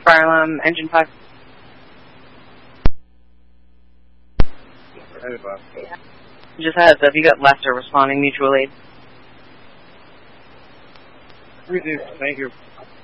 Fire alarm, engine 5. Just a heads up, you got Lester responding, mutual aid. Thank you.